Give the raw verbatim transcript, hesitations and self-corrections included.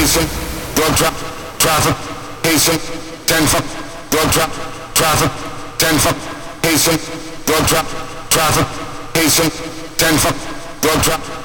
Hasten, drug trap, traffic, hasten, ten fuck, drug trap, traffic, ten fuck, hasten, drug trap, traffic, hasten, ten fuck, drug trap.